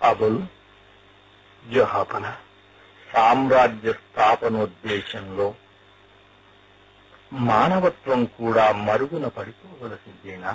అబుల్ జహాపన, సామ్రాజ్య స్థాపనోద్దేశంలో మానవత్వం కూడా మరుగున పడిపోవలసిందేనా?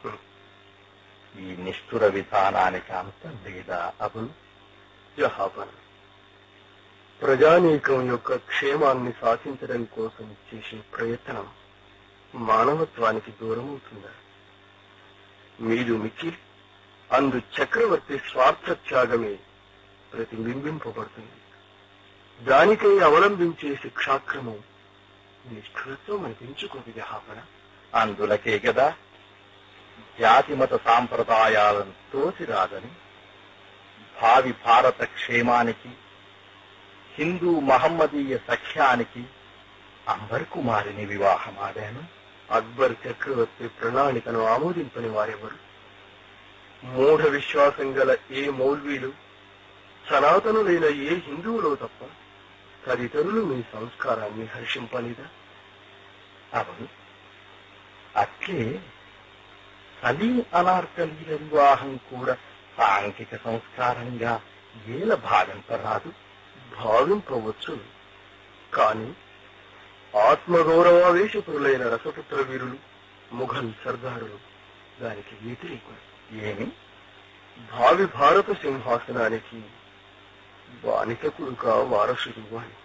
ఈ నిష్ఠుర విధానానికి అంతం లేదా అబుల్ జహాపన? ప్రజానీకం యొక్క క్షేమాన్ని సాధించడం కోసం చేసే ప్రయత్నం మానవత్వానికి దూరమవుతుందా? మీరు మిక్కిలి అందు చక్రవర్తి స్వార్థ త్యాగమే ప్రతిబింబింపబడుతుంది. దానికై అవలంబించే శిక్షాక్రమం నిష్ఠురత్వం అనిపించుకోదు జహాపన. అందులకే కదా జాతిమత సాంప్రదాయాలను తోసిరాదని భావి భారత క్షేమానికి, హిందూ మహమ్మదీయ సఖ్యానికి అంబర్ కుమారిని వివాహమాడాను. అక్బర్ చక్రవర్తి ప్రణాళికను ఆమోదింపని వారెవరు? మూఢ విశ్వాసం గల ఏ మౌల్వీలు, సనాతనులైన ఏ హిందువులో తప్ప తదితరులు మీ సంస్కారాన్ని హర్షింపనిదా? అవును, అట్లే సలీం అనార్కలీల వివాహం కూడా సాంఘిక సంస్కారంగా ఏల భావింపరాదు. భావింపవచ్చు, కాని ఆత్మగౌరవావేశపురులైన రసపుత్ర వీరులు, ముఘల్ సర్దారులు దానికి వ్యతిరేకులు. ఏమి? భావి భారత సింహాసనానికి బానిసకుడుగా వారసుడు అని.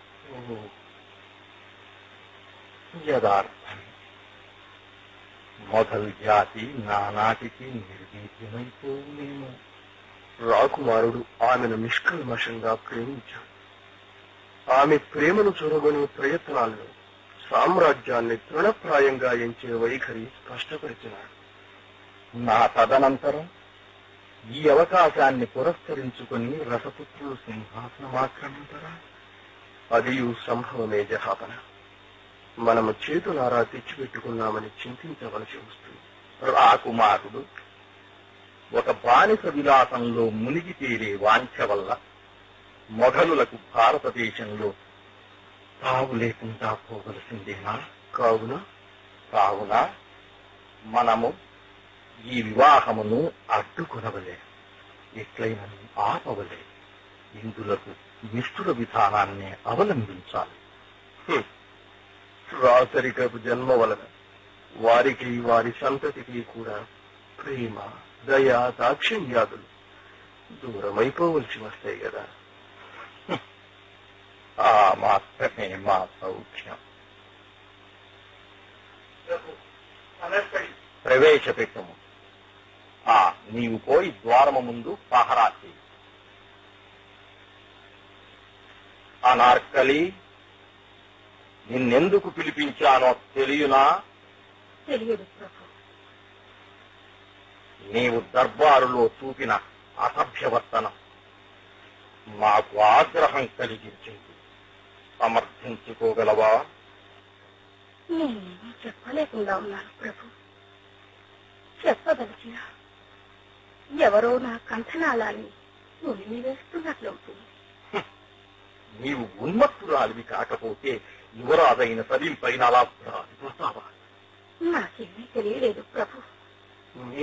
యథార్థం. మొఘల్ జాతి నానాటికి నిర్వీర్యమైపోనేమో. రాకుమారుడు ఆమెను నిష్కల్మషంగా ప్రేమించాడు. ఆమె ప్రేమను చూరగొనే ప్రయత్నాలను సామ్రాజ్యాన్ని తృణప్రాయంగా ఎంచే వైఖరి స్పష్టపరిచినాడు. నా తదనంతరం ఈ అవకాశాన్ని పురస్కరించుకుని రసపుత్రులు సింహాసనమాక్రమించరా? అది సంభవమే జహాపన. మనము చేతులారా తెచ్చిపెట్టుకున్నామని చింతించవలసి వస్తుంది. రాకుమారుడు ఒక బానిస విలాసంలో మునిగి తేలే వాంఛ వల్ల మొఘలులకు భారతదేశంలో తావు లేకుండా పోవలసిందేనా? కావున మనము ఈ వివాహమును అడ్డుకొనవలే, ఎట్లయినా ఆపవలే. ఇందులకు నిష్ఠుర విధానాన్ని అవలంబించాలి. రాసరికపు జన్మ వలన వారికి వారి సంతతికి కూడా ప్రేమ, దయ, దాక్షిణ్యాదులు దూరమైపోవలసి వస్తాయి కదా. ఆ మాత్రమే మా సౌఖ్యం. ప్రవేశపెట్టము. నీవు పోయి ద్వారము ముందు పహరా చేయి. అనార్కలి, నిన్నెందుకు పిలిపించానో తెలియనా? తెలియదు ప్రభు. నీవు దర్బారులో చూపిన అసభ్యవర్తనం మాకు ఆగ్రహం కలిగించింది. సమర్థించుకోగలవా? నేనేమీ చెప్పలేకుండా ఉన్నాను ప్రభు. చెప్పదలిచిన ఎవరో నా కంఠనాళాన్ని ఉలిమి వేస్తున్నట్లవుతుంది. నీవు ఉన్మత్తురాలివి కాకపోతే యువరాజైన సలీం పైన అలా ప్రాణిపోతావా? నాకేమీ తెలియలేదు ప్రభు.